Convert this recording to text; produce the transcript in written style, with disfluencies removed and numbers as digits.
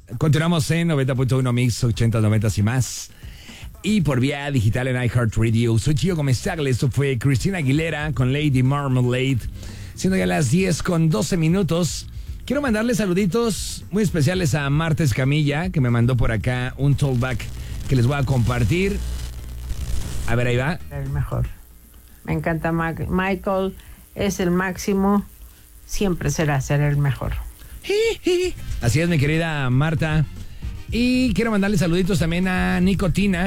Continuamos en 90.1 Mix, 80, 90 y más. Y por vía digital en iHeartRadio. Soy Chio Comestaglia. Esto fue Cristina Aguilera con Lady Marmalade. Siendo ya las 10:12. Quiero mandarle saluditos muy especiales a Marta Escamilla, que me mandó por acá un tollback que les voy a compartir. A ver, ahí va. El mejor. Me encanta Michael. Es el máximo. Siempre será el mejor. Así es, mi querida Marta. Y quiero mandarle saluditos también a Nicotina.